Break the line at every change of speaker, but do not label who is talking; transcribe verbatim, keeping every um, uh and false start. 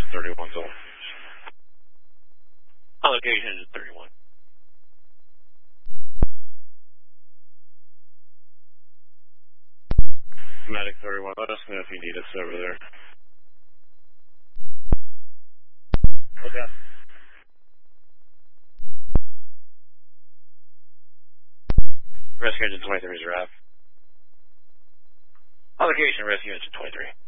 thirty-one zone. On location is thirty-one. Medic thirty-one, let us know if you need us over there. Okay. Rescue Engine twenty-three is your app. On location, Rescue Engine twenty-three.